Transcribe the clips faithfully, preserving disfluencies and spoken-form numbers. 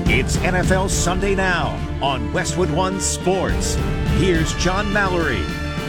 It's N F L Sunday Now on Westwood One Sports. Here's John Mallory.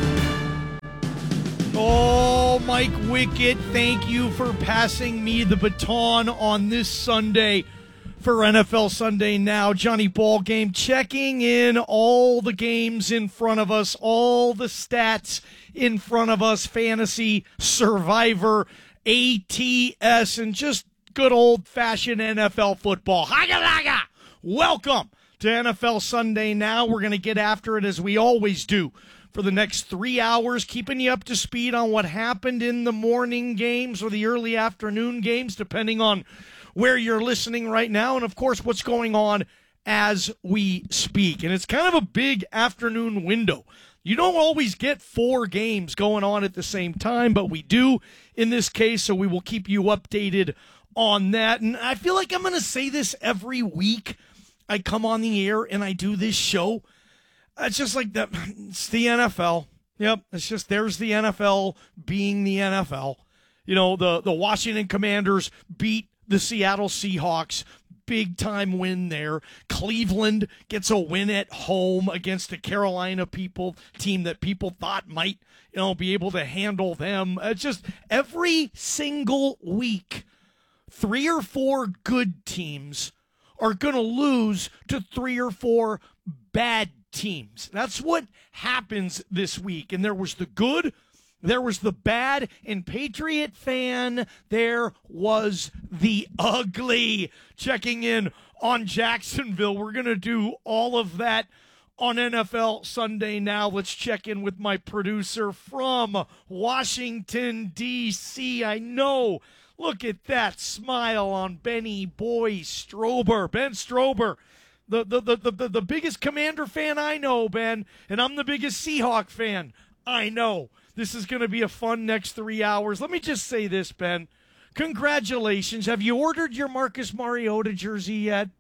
Oh, Mike Wickett, thank you for passing me the baton on this Sunday for N F L Sunday Now. Johnny Ballgame checking in all the games in front of us, all the stats in front of us, fantasy, survivor, A T S, and just good old-fashioned N F L football. Haga-laga! Welcome to N F L Sunday Now. We're going to get after it as we always do for the next three hours, keeping you up to speed on what happened in the morning games or the early afternoon games, depending on where you're listening right now, and, of course, what's going on as we speak. And it's kind of a big afternoon window. You don't always get four games going on at the same time, but we do in this case, so we will keep you updated on that. And I feel like I'm going to say this every week I come on the air and I do this show. It's just like that. It's the N F L. Yep, it's just there's the N F L being the N F L. You know, the, the Washington Commanders beat the Seattle Seahawks. Big time win there. Cleveland gets a win at home against a Carolina people team that people thought might, you know, be able to handle them. It's just every single week, three or four good teams are going to lose to three or four bad teams. That's what happens this week. And there was the good, there was the bad, and Patriot fan, there was the ugly. Checking in on Jacksonville. We're going to do all of that on N F L Sunday Now. Let's check in with my producer from Washington, D C. I know. Look at that smile on Benny Boy Strober. Ben Strober, the, the, the, the, the biggest Commander fan I know, Ben, and I'm the biggest Seahawk fan I know. This is going to be a fun next three hours. Let me just say this, Ben. Congratulations. Have you ordered your Marcus Mariota jersey yet?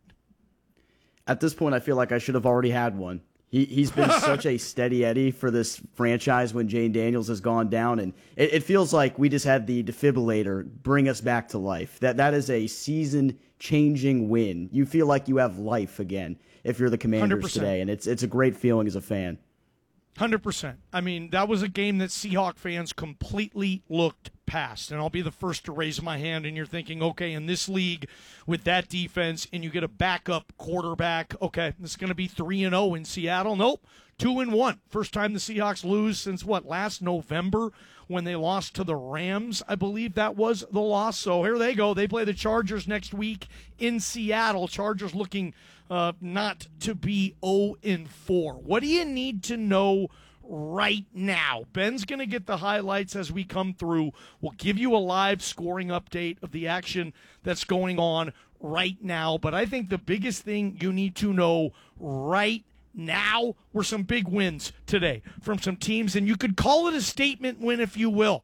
At this point, I feel like I should have already had one. He, he's been such a steady Eddie for this franchise when Jane Daniels has gone down, and it, it feels like we just had the defibrillator bring us back to life. That That is a season-changing win. You feel like you have life again if you're the Commanders one hundred percent today, and it's it's a great feeling as a fan. one hundred percent. I mean, that was a game that Seahawk fans completely looked past. And I'll be the first to raise my hand, and you're thinking, okay, in this league with that defense and you get a backup quarterback, okay, it's going to be three and oh in Seattle. Nope, two and one. First time the Seahawks lose since, what, last November when they lost to the Rams. I believe that was the loss. So here they go. They play the Chargers next week in Seattle. Chargers looking Uh, not to be oh and four. What do you need to know right now? Ben's going to get the highlights as we come through. We'll give you a live scoring update of the action that's going on right now. But I think the biggest thing you need to know right now were some big wins today from some teams, and you could call it a statement win if you will.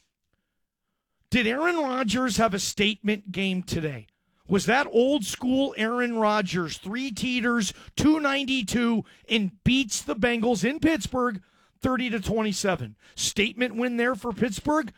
Did Aaron Rodgers have a statement game today? Was that old school Aaron Rodgers, three teeters, two ninety-two, and beats the Bengals in Pittsburgh thirty to twenty-seven? Statement win there for Pittsburgh?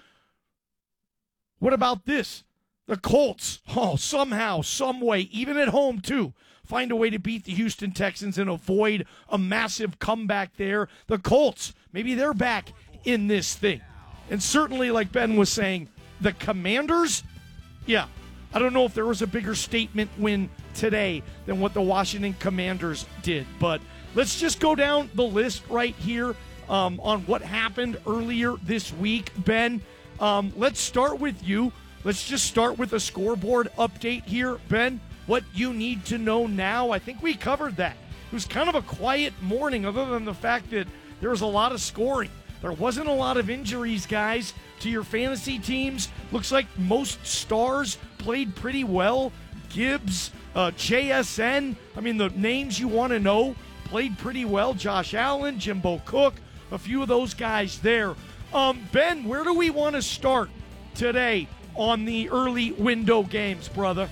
What about this? The Colts, oh, somehow, some way, even at home too, find a way to beat the Houston Texans and avoid a massive comeback there. The Colts, maybe they're back in this thing. And certainly, like Ben was saying, the Commanders, yeah, I don't know if there was a bigger statement win today than what the Washington Commanders did. But let's just go down the list right here um, on what happened earlier this week. Ben, um, let's start with you. Let's just start with a scoreboard update here. Ben, what you need to know now. I think we covered that. It was kind of a quiet morning other than the fact that there was a lot of scoring. There wasn't a lot of injuries, guys, to your fantasy teams. Looks like most stars played pretty well. Gibbs, uh, J S N, I mean, the names you want to know played pretty well. Josh Allen, Jimbo Cook, a few of those guys there. Um, Ben, where do we want to start today on the early window games, brother?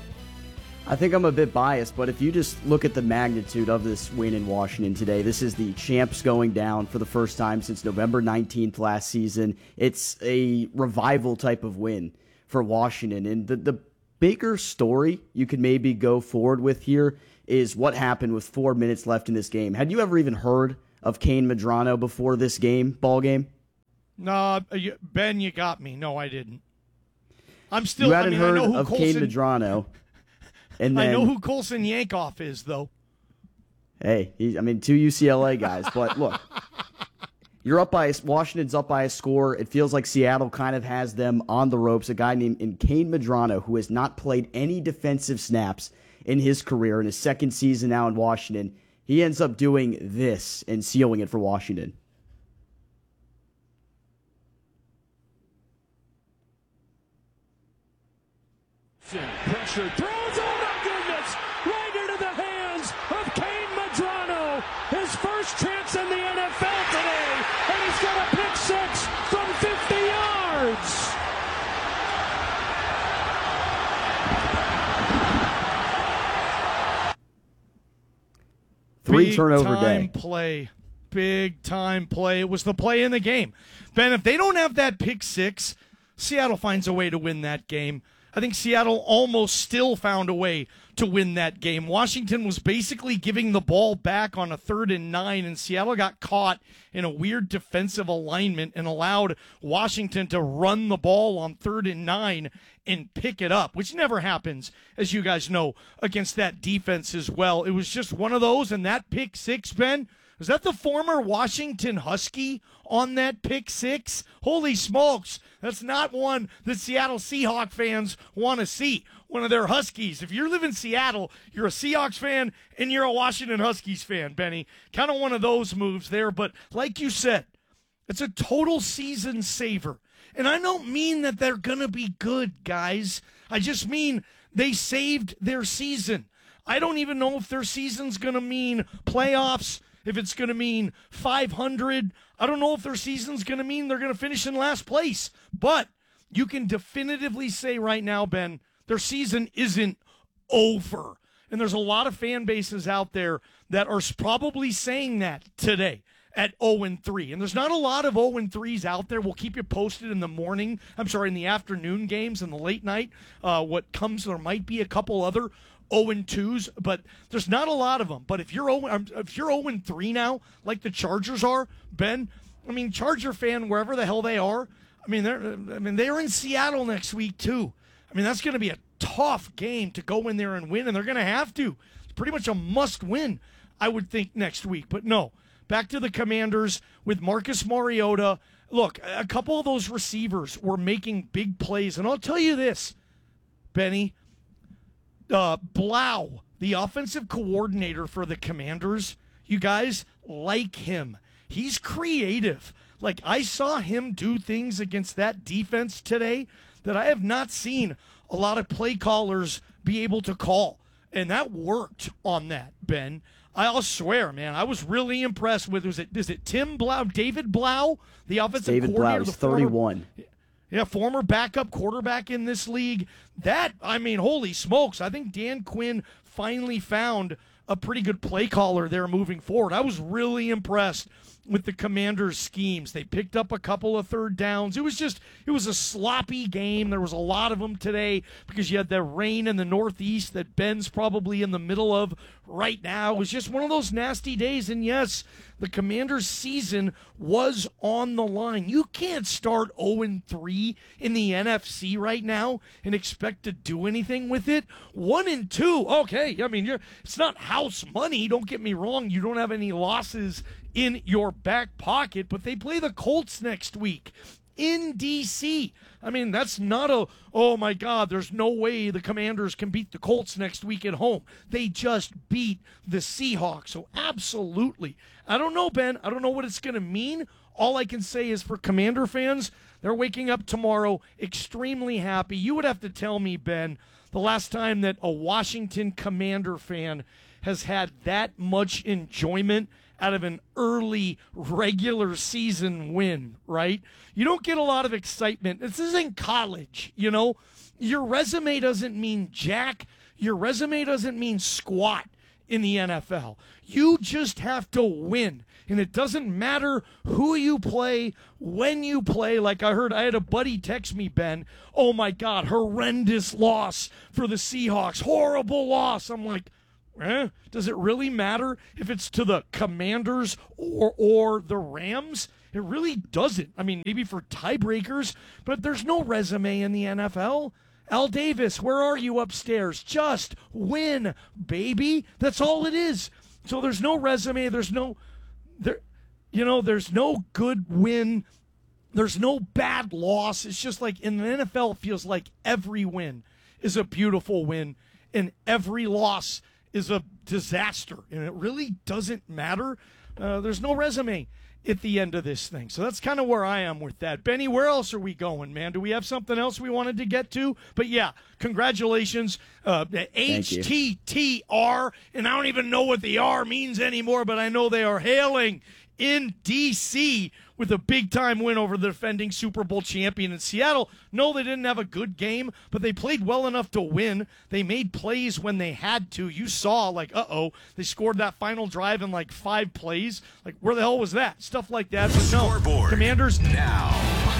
I think I'm a bit biased, but if you just look at the magnitude of this win in Washington today, this is the champs going down for the first time since November nineteenth last season. It's a revival type of win for Washington. And the, the bigger story you could maybe go forward with here is what happened with four minutes left in this game. Had you ever even heard of Kane Medrano before this game, ball game? No, Ben, you got me. No, I didn't. I'm still. You hadn't I mean, heard I know who of Colson, Kane Medrano. And then, I know who Colson Yankoff is, though. Hey, he, I mean, two U C L A guys. But look, you're up by Washington's up by a score. It feels like Seattle kind of has them on the ropes. A guy named in Kane Medrano, who has not played any defensive snaps in his career in his second season now in Washington. He ends up doing this and sealing it for Washington. Pressure throws, oh my goodness, right into the hands of Kane Medrano. His first chance in the N F L today, and he's got a pick six from fifty yards. Three Big turnover time day. play. Big time play. It was the play in the game. Ben, if they don't have that pick six, Seattle finds a way to win that game. I think Seattle almost still found a way to win that game. Washington was basically giving the ball back on a third and nine, and Seattle got caught in a weird defensive alignment and allowed Washington to run the ball on third and nine and pick it up, which never happens, as you guys know, against that defense as well. It was just one of those, and that pick six, Ben, was that the former Washington Husky on that pick six? Holy smokes. That's not one that Seattle Seahawks fans want to see. One of their Huskies. If you live in Seattle, you're a Seahawks fan and you're a Washington Huskies fan, Benny. Kind of one of those moves there. But like you said, it's a total season saver. And I don't mean that they're going to be good, guys. I just mean they saved their season. I don't even know if their season's going to mean playoffs, if it's going to mean five hundred. I don't know if their season's going to mean they're going to finish in last place. But you can definitively say right now, Ben, their season isn't over. And there's a lot of fan bases out there that are probably saying that today at oh and three. And there's not a lot of oh and threes out there. We'll keep you posted in the morning. I'm sorry, in the afternoon games and the late night. Uh, what comes, there might be a couple other oh and twos, but there's not a lot of them. But if you're oh, if you're oh and three now, like the Chargers are, Ben, I mean, Charger fan, wherever the hell they are, I mean, they're I mean they're in Seattle next week too. I mean, that's going to be a tough game to go in there and win, and they're going to have to. It's pretty much a must-win, I would think, next week. But no, back to the Commanders with Marcus Mariota. Look, a couple of those receivers were making big plays, and I'll tell you this, Benny, uh, Blau, the offensive coordinator for the Commanders, you guys like him. He's creative. Like, I saw him do things against that defense today that I have not seen a lot of play callers be able to call. And that worked on that, Ben. I'll swear, man, I was really impressed with, was it, is it Tim Blau, David Blau, the offensive David coordinator? Blau, he's the former, thirty-one. Yeah, former backup quarterback in this league. That, I mean, holy smokes. I think Dan Quinn finally found a pretty good play caller there moving forward. I was really impressed with the Commanders' schemes. They picked up a couple of third downs. It was just, it was a sloppy game. There was a lot of them today because you had the rain in the Northeast that Ben's probably in the middle of right now. It was just one of those nasty days. And yes, the Commanders' season was on the line. You can't start oh and three in the N F C right now and expect to do anything with it. one and two, okay. I mean, you're, it's not house money. Don't get me wrong. You don't have any losses in your back pocket, but they play the Colts next week in D C. I mean, that's not a, oh my God, there's no way the Commanders can beat the Colts next week at home. They just beat the Seahawks. So absolutely. I don't know, Ben. I don't know what it's going to mean. All I can say is for Commander fans, they're waking up tomorrow extremely happy. You would have to tell me, Ben, the last time that a Washington Commander fan has had that much enjoyment out of an early regular season win, right? You don't get a lot of excitement. This isn't college, you know? Your resume doesn't mean jack. Your resume doesn't mean squat in the N F L. You just have to win. And it doesn't matter who you play, when you play. Like I heard, I had a buddy text me, Ben, oh my God, horrendous loss for the Seahawks. Horrible loss. I'm like, eh, does it really matter if it's to the Commanders or or the Rams? It really doesn't. I mean, maybe for tiebreakers, but there's no resume in the N F L. Al Davis, where are you upstairs? Just win, baby. That's all it is. So there's no resume. There's no, there, you know, there's no good win. There's no bad loss. It's just like in the N F L, it feels like every win is a beautiful win, and every loss is a disaster. And it really doesn't matter. Uh, there's no resume at the end of this thing. So that's kind of where I am with that. Benny, where else are we going, man? Do we have something else we wanted to get to? But yeah, congratulations. Uh, H T T R, and I don't even know what the R means anymore, but I know they are hailing in D C with a big-time win over the defending Super Bowl champion in Seattle. No, they didn't have a good game, but they played well enough to win. They made plays when they had to. You saw, like, uh-oh, they scored that final drive in, like, five plays. Like, where the hell was that? Stuff like that. But no, Scoreboard Commanders now.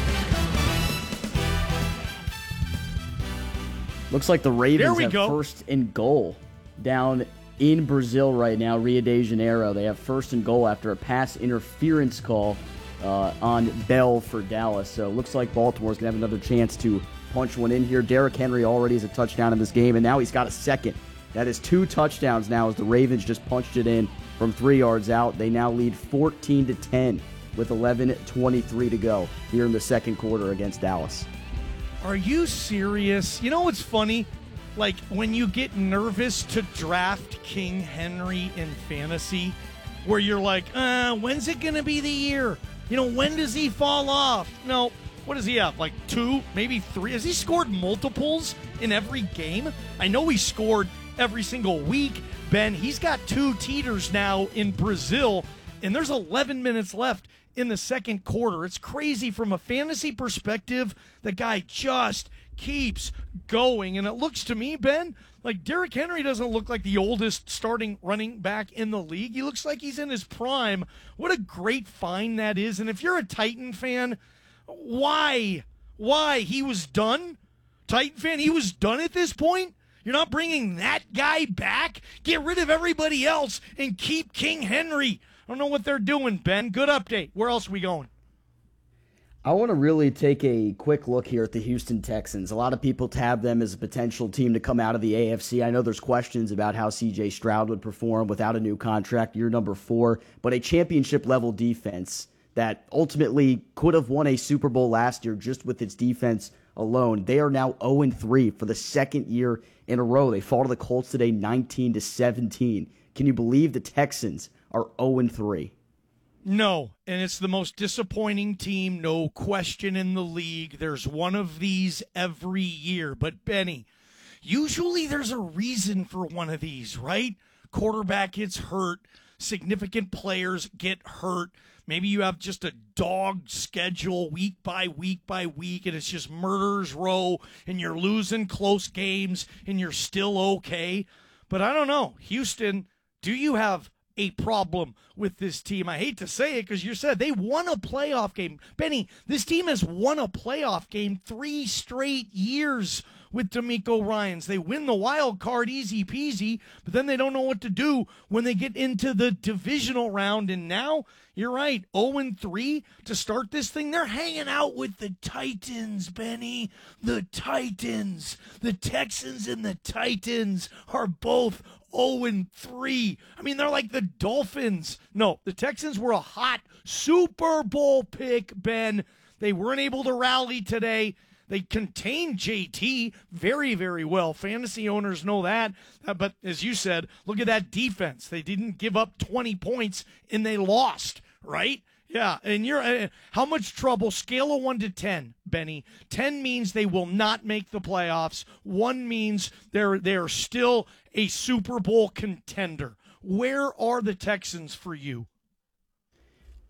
Looks like the Ravens There we have go. first and goal down in Brazil right now, Rio de Janeiro. They have first and goal after a pass interference call uh, on Bell for Dallas. So it looks like Baltimore's going to have another chance to punch one in here. Derrick Henry already has a touchdown in this game, and now he's got a second. That is two touchdowns now as the Ravens just punched it in from three yards out. They now lead fourteen to ten with eleven twenty-three to go here in the second quarter against Dallas. Are you serious? You know what's funny? Like, when you get nervous to draft King Henry in fantasy, where you're like, uh, when's it going to be the year? You know, when does he fall off? No, what does he have? Like two, maybe three? Has he scored multiples in every game? I know he scored every single week. Ben, he's got two teeters now in Brazil, and there's eleven minutes left in the second quarter. It's crazy from a fantasy perspective. The guy just keeps going, and it looks to me, Ben, like Derrick Henry doesn't look like the oldest starting running back in the league. He looks like he's in his prime. What a great find that is. And if you're a Titan fan, why? Why? He was done? Titan fan, he was done at this point? You're not bringing that guy back? Get rid of everybody else and keep King Henry. I don't know what they're doing, Ben. Good update. Where else are we going? I want to really take a quick look here at the Houston Texans. A lot of people tab them as a potential team to come out of the A F C. I know there's questions about how C J Stroud would perform without a new contract, year number four, but a championship-level defense that ultimately could have won a Super Bowl last year just with its defense alone. They are now oh and three for the second year in a row. They fall to the Colts today nineteen to seventeen. Can you believe the Texans are oh and three? No, and it's the most disappointing team, no question, in the league. There's one of these every year. But, Benny, usually there's a reason for one of these, right? Quarterback gets hurt, significant players get hurt. Maybe you have just a dog schedule week by week by week, and it's just murderer's row, and you're losing close games, and you're still okay. But I don't know. Houston, do you have a problem with this team? I hate to say it because you said they won a playoff game. Benny, this team has won a playoff game three straight years with DeMeco Ryans. They win the wild card easy peasy, but then they don't know what to do when they get into the divisional round. And now, you're right, oh and three to start this thing. They're hanging out with the Titans, Benny. The Titans. The Texans and the Titans are both oh and three. I mean, they're like the Dolphins. No, the Texans were a hot Super Bowl pick, Ben. They weren't able to rally today. They contained J T very, very well. Fantasy owners know that. Uh, but as you said, look at that defense. They didn't give up twenty points, and they lost, right? Yeah, and you're uh, how much trouble? Scale of one to ten, Benny. Ten means they will not make the playoffs. One means they're they're still a Super Bowl contender. Where are the Texans for you?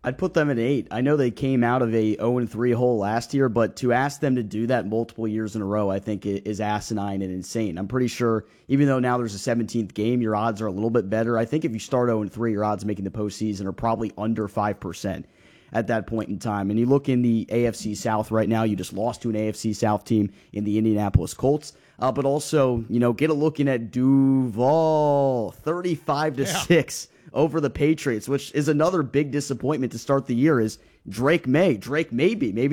I'd put them at eight. I know they came out of a oh and three hole last year, but to ask them to do that multiple years in a row, I think is asinine and insane. I'm pretty sure, even though now there's a seventeenth game, your odds are a little bit better. I think if you start oh and three, your odds making the postseason are probably under five percent at that point in time. And you look in the A F C South right now, you just lost to an A F C South team in the Indianapolis Colts. Uh, but also, you know, get a look in at Duval, thirty-five to six. Over the Patriots, which is another big disappointment to start the year, is Drake May. Drake may be. Maybe